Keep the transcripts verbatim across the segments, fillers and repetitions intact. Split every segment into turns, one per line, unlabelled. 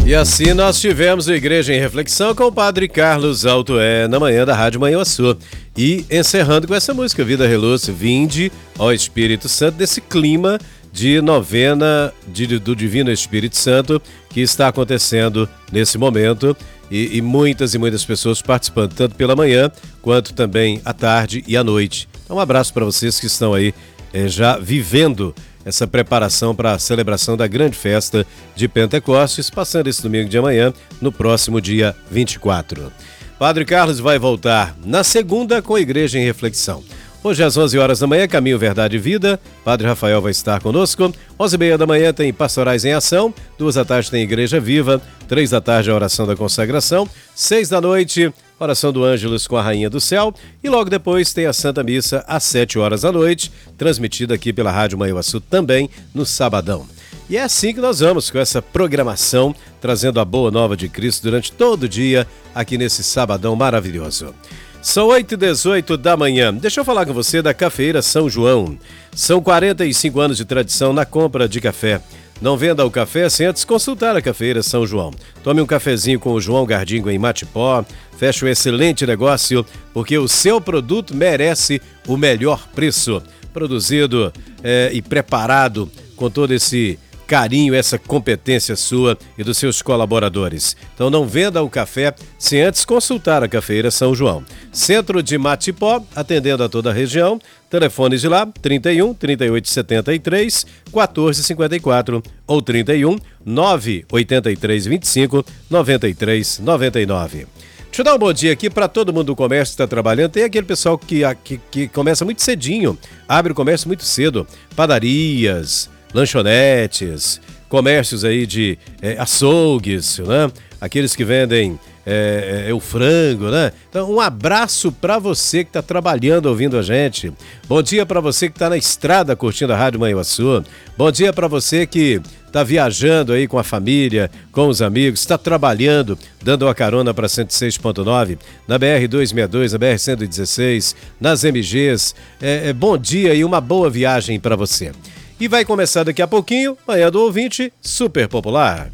E assim nós tivemos a Igreja em Reflexão com o Padre Carlos Altoé na manhã da Rádio Manhuaçu. E encerrando com essa música, Vida Reluz, Vinde ao Espírito Santo, desse clima de novena de, do Divino Espírito Santo que está acontecendo nesse momento e, e muitas e muitas pessoas participando, tanto pela manhã quanto também à tarde e à noite. Então um abraço para vocês que estão aí eh, já vivendo essa preparação para a celebração da grande festa de Pentecostes, passando esse domingo de amanhã, no próximo dia vinte e quatro. Padre Carlos vai voltar na segunda com a Igreja em Reflexão. Hoje às onze horas da manhã, Caminho, Verdade e Vida, Padre Rafael vai estar conosco. onze e meia da manhã tem Pastorais em Ação, duas da tarde tem Igreja Viva, três da tarde a Oração da Consagração, seis da noite, Oração do Ângelus com a Rainha do Céu e logo depois tem a Santa Missa às sete horas da noite, transmitida aqui pela Rádio Manhuaçu também no sabadão. E é assim que nós vamos com essa programação, trazendo a boa nova de Cristo durante todo o dia aqui nesse sabadão maravilhoso. São oito e dezoito da manhã. Deixa eu falar com você da Cafeira São João. São quarenta e cinco anos de tradição na compra de café. Não venda o café sem antes consultar a Cafeira São João. Tome um cafezinho com o João Gardingo em Matipó, feche um excelente negócio, porque o seu produto merece o melhor preço. Produzido é, e preparado com todo esse carinho, essa competência sua e dos seus colaboradores. Então não venda o café sem antes consultar a Cafeira São João. Centro de Matipó, atendendo a toda a região. Telefones de lá, trinta e um, trinta e oito, setenta e três, quatorze, cinquenta e quatro ou trinta e um, nove, oitenta e três, vinte e cinco, noventa e três, noventa e nove. Deixa eu dar um bom dia aqui para todo mundo do comércio que está trabalhando. Tem aquele pessoal que, que, que começa muito cedinho, abre o comércio muito cedo. Padarias, lanchonetes, comércios aí de é, açougues, né? Aqueles que vendem é, é, o frango, né? Então, um abraço para você que está trabalhando ouvindo a gente. Bom dia para você que está na estrada curtindo a Rádio Manhuaçu. Bom dia para você que está viajando aí com a família, com os amigos, está trabalhando, dando uma carona para cento e seis ponto nove, na B R duzentos e sessenta e dois, na B R cento e dezesseis, nas M Gs. É, é, bom dia e uma boa viagem para você. E vai começar daqui a pouquinho, Manhã do Ouvinte, super popular.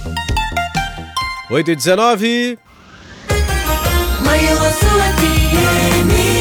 oito e dezenove.
Manhuaçu F M.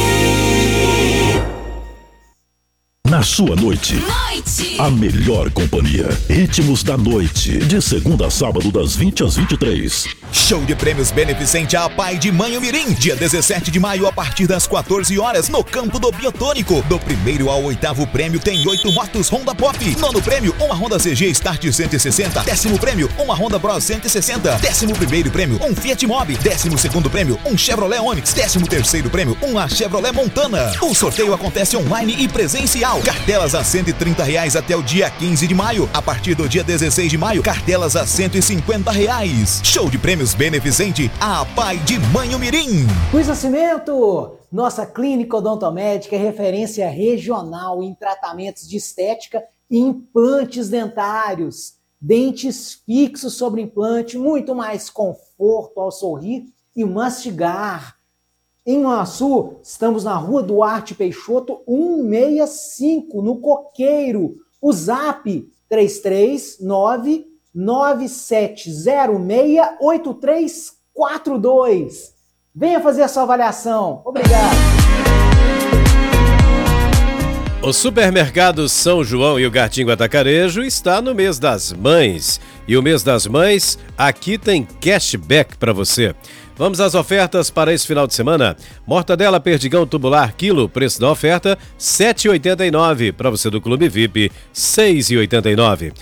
Na sua noite,
Noite.
a melhor companhia. Ritmos da noite, de segunda a sábado, das vinte às vinte e três.
Show de prêmios beneficente à Pai de Manhumirim, dia dezessete de maio a partir das quatorze horas no campo do Biotônico. Do primeiro ao oitavo prêmio tem oito motos Honda Pop. Nono prêmio, uma Honda C G Start cento e sessenta. Décimo prêmio, uma Honda Bros cento e sessenta. Décimo primeiro prêmio, um Fiat Mobi. Décimo segundo prêmio, um Chevrolet Onix. Décimo terceiro prêmio, uma Chevrolet Montana. O sorteio acontece online e presencial. Cartelas a cento e trinta reais até o dia quinze de maio. A partir do dia dezesseis de maio, cartelas a cento e cinquenta reais. Show de prêmios beneficente à Pai de Manhumirim.
Luiz Nascimento, nossa clínica odontomédica é referência regional em tratamentos de estética e implantes dentários. Dentes fixos sobre implante, muito mais conforto ao sorrir e mastigar. Em Manhuaçu, estamos na Rua Duarte Peixoto, cento e sessenta e cinco, no Coqueiro. O zap três três nove, nove sete zero seis, oito três quatro dois. Venha fazer a sua avaliação. Obrigado.
O Supermercado São João e o Gatinho Atacarejo está no mês das mães. E o mês das mães, aqui tem cashback para você. Vamos às ofertas para esse final de semana. Mortadela perdigão tubular quilo, preço da oferta sete reais e oitenta e nove centavos. Para você do Clube V I P, seis reais e oitenta e nove centavos.